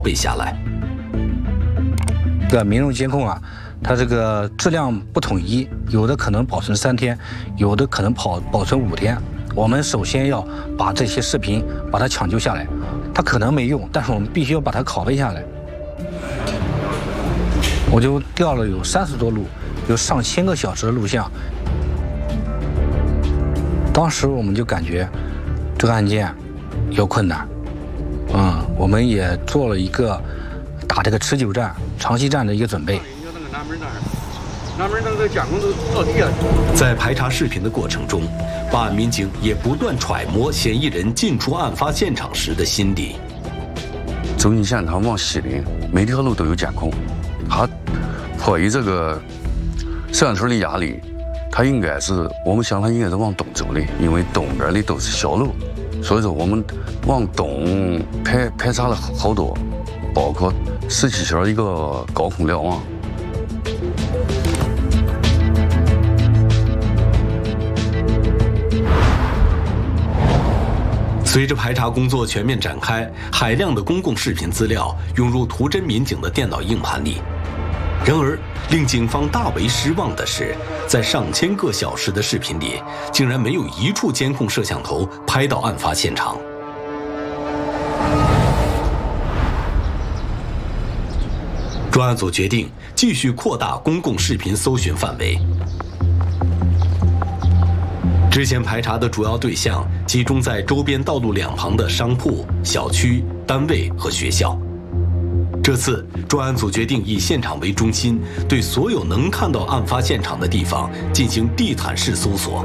备下来。 这个民用监控啊，它这个质量不统一，有的可能保存3天，有的可能保存5天。我们首先要把这些视频把它抢救下来，它可能没用，但是我们必须要把它拷贝下来。我就调了有30多录，有上千个小时的录像。当时我们就感觉这个案件有困难，我们也做了一个打这个持久战、长期战的一个准备。 在排查视频的过程中，办案民警也不断揣摩嫌疑人进出案发现场时的心理。 走进现场往西的每条路都有监控，他迫于这个摄像头的压力，他应该是我们想他应该是往东走的，因为东边的都是小路，所以说我们往东排查了好多，包括17圈一个高空瞭望。 随着排查工作全面展开，海量的公共视频资料涌入图侦民警的电脑硬盘里。然而，令警方大为失望的是，在上千个小时的视频里，竟然没有一处监控摄像头拍到案发现场。专案组决定继续扩大公共视频搜寻范围。之前排查的主要对象集中在周边道路两旁的商铺、小区、单位和学校。这次专案组决定以现场为中心，对所有能看到案发现场的地方进行地毯式搜索。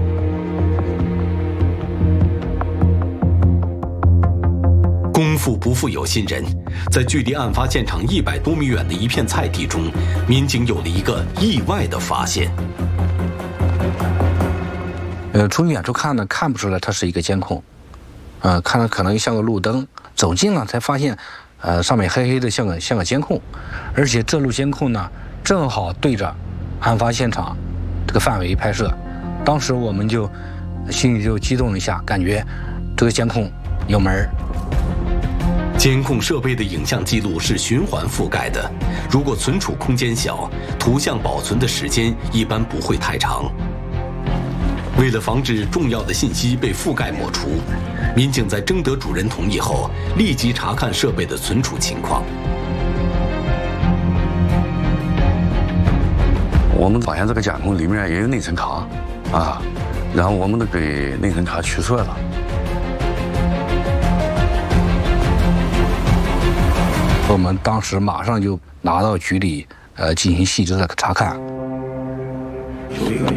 功夫不负有心人，在距离案发现场100多米远的一片菜地中，民警有了一个意外的发现。 从远处看呢，看不出来它是一个监控，看了可能像个路灯，走近了才发现，上面黑黑的像个监控，而且这路监控呢，正好对着案发现场这个范围拍摄。当时我们就心里就激动了一下，感觉这个监控有门儿。 监控设备的影像记录是循环覆盖的，如果存储空间小，图像保存的时间一般不会太长。为了防止重要的信息被覆盖抹除，民警在征得主人同意后，立即查看设备的存储情况。 我们发现这个监控里面也有内存卡，然后我们都给内存卡取出来了。 我们当时马上就拿到局里，进行细致的查看。 有一个。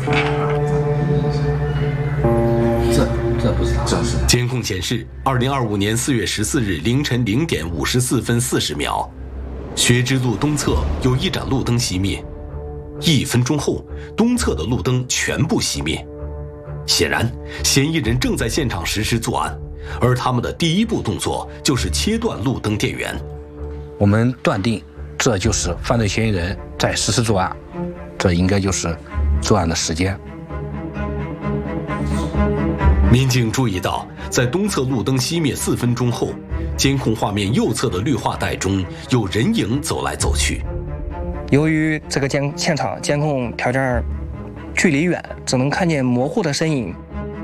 这不是他，这是监控显示，2025年4月14日凌晨0点54分40秒，学之路东侧有一盏路灯熄灭，1分钟后，东侧的路灯全部熄灭。显然，嫌疑人正在现场实施作案，而他们的第一步动作就是切断路灯电源。 我们断定，这就是犯罪嫌疑人在实施作案，这应该就是作案的时间。 民警注意到，在东侧路灯熄灭4分钟后，监控画面右侧的绿化带中有人影走来走去。 由于这个现场监控条件距离远，只能看见模糊的身影。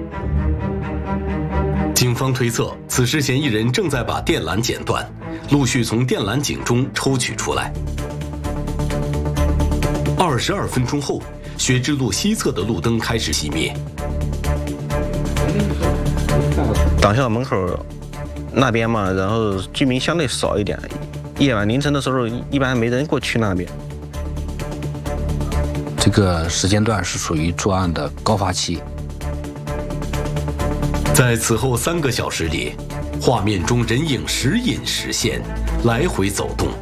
警方推测，此时嫌疑人正在把电缆剪断，陆续从电缆井中抽取出来。22分钟后，学之路西侧的路灯开始熄灭。 党校门口那边嘛，然后居民相对少一点，夜晚凌晨的时候一般没人过去那边。 这个时间段是属于作案的高发期。 在此后3个小时里，画面中人影时隐时现，来回走动。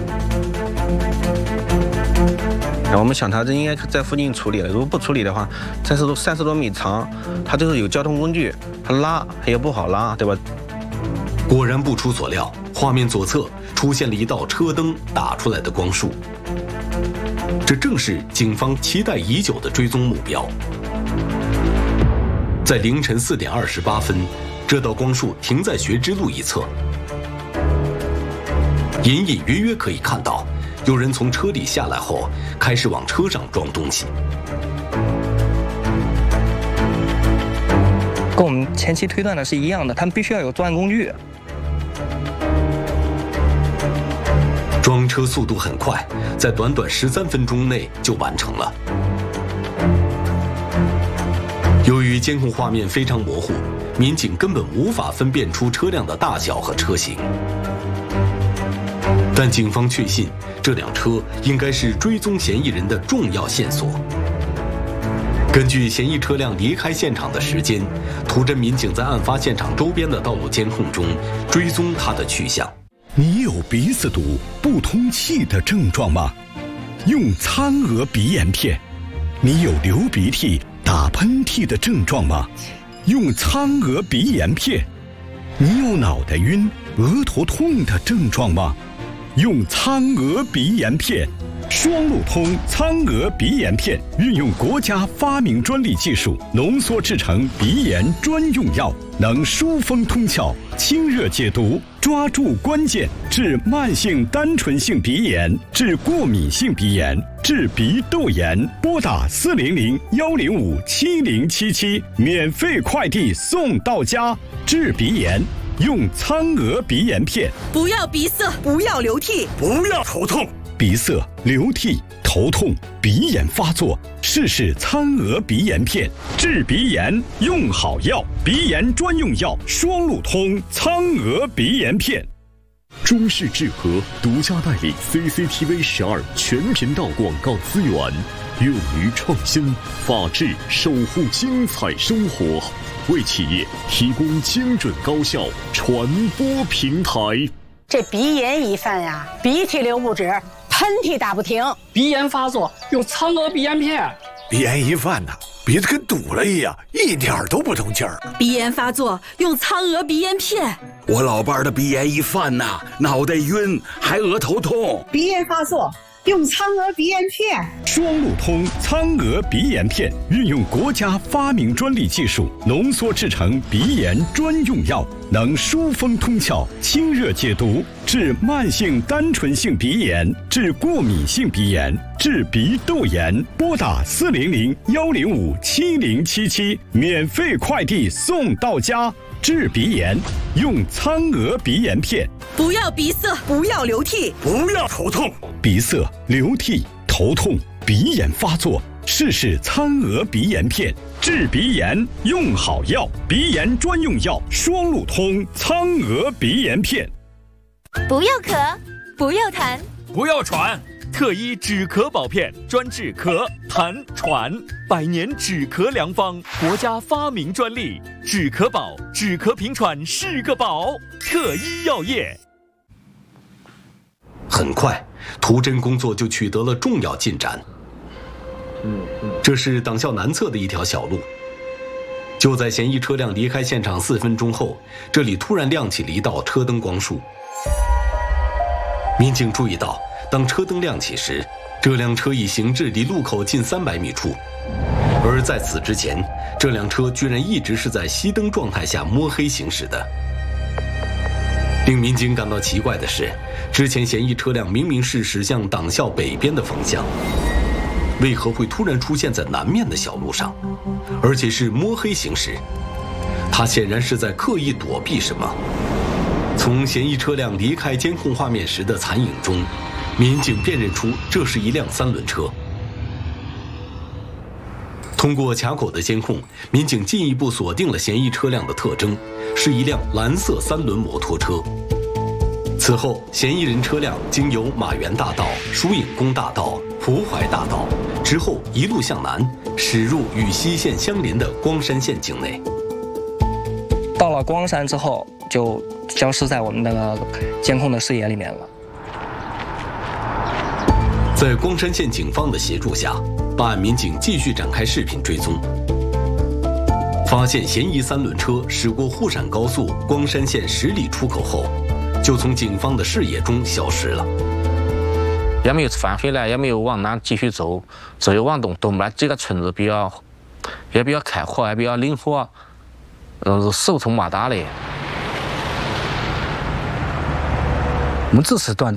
我们想他这应该在附近处理了，如果不处理的话，30多米长，他就是有交通工具，他拉也不好拉，对吧？ 果然不出所料，画面左侧出现了一道车灯打出来的光束，这正是警方期待已久的追踪目标。在凌晨4点28分，这道光束停在学之路一侧。 隐隐约约可以看到，有人从车里下来后，开始往车上装东西。 跟我们前期推断的是一样的，他们必须要有作案工具。 装车速度很快，在短短13分钟内就完成了。由于监控画面非常模糊，民警根本无法分辨出车辆的大小和车型。但警方确信，这辆车应该是追踪嫌疑人的重要线索。根据嫌疑车辆离开现场的时间，图侦民警在案发现场周边的道路监控中追踪他的去向。 你有鼻子堵、不通气的症状吗？用苍娥鼻炎片。你有流鼻涕、打喷嚏的症状吗？用苍娥鼻炎片。你有脑袋晕、额头痛的症状吗？用苍娥鼻炎片。双路通苍娥鼻炎片运用国家发明专利技术浓缩制成鼻炎专用药，能疏风通窍、清热解毒，抓住关键，治慢性单纯性鼻炎，治过敏性鼻炎，治鼻窦炎。拨打400-105-7077，免费快递送到家。治鼻炎用苍娥鼻炎片。 不要鼻塞，不要流涕， 不要头痛。鼻塞、流涕、头痛、鼻炎发作，试试苍娥鼻炎片，治鼻炎用好药，鼻炎专用药，双路通苍娥鼻炎片。 中视智和独家代理 CCTV 12全频道广告资源，勇于创新，法治守护精彩生活，为企业提供精准高效传播平台。 这鼻炎一犯呀，鼻涕流不止，喷嚏打不停， 鼻炎发作用苍娥鼻炎片。 鼻炎一犯呐，鼻子跟堵了一样，一点都不通气儿。 鼻炎发作用苍娥鼻炎片。 我老伴儿的鼻炎一犯呐，脑袋晕，还额头痛。 鼻炎发作用苍娥鼻炎片。 双路通苍娥鼻炎片运用国家发明专利技术浓缩制成鼻炎专用药，能疏风通窍、清热解毒，治慢性单纯性鼻炎，治过敏性鼻炎，治鼻窦炎。拨打400-105-7077，免费快递送到家。治鼻炎用苍娥鼻炎片。 不要鼻塞，不要流涕， 不要头痛。 鼻塞、流涕、头痛、鼻炎发作，试试苍娥鼻炎片，治鼻炎用好药，鼻炎专用药，双路通苍娥鼻炎片。 不要咳，不要痰， 不要喘，特医止咳宝片，专治咳、痰、喘，100年止咳良方，国家发明专利，止咳宝，止咳平喘是个宝，特医药业。 很快，图侦工作就取得了重要进展。这是党校南侧的一条小路。就在嫌疑车辆离开现场4分钟后，这里突然亮起了一道车灯光束。民警注意到，当车灯亮起时，这辆车已行至离路口近300米处，而在此之前，这辆车居然一直是在熄灯状态下摸黑行驶的。令民警感到奇怪的是，之前嫌疑车辆明明是驶向党校北边的方向，为何会突然出现在南面的小路上，而且是摸黑行驶？他显然是在刻意躲避什么。从嫌疑车辆离开监控画面时的残影中，民警辨认出这是一辆3轮车。通过卡口的监控，民警进一步锁定了嫌疑车辆的特征，是一辆蓝色3轮摩托车。此后，嫌疑人车辆经由马园大道、疏影宫大道、蒲淮大道，之后一路向南，驶入与西县相邻的光山县境内。 到了光山之后，就消失在我们那个监控的视野里面了。 在光山县警方的协助下，办案民警继续展开视频追踪，发现嫌疑3轮车驶过沪陕高速光山县10里出口后，就从警方的视野中消失了。 也没有返回来，也没有往南继续走，只有往东边这个村子也比较开阔，也比较灵活，树丛马大的。 我们自此断定。